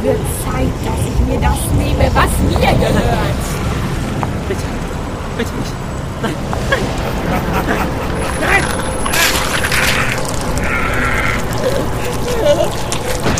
wird Zeit, dass ich mir das nehme, was mir gehört. Bitte. Bitte nicht. Nein. Nein. Nein.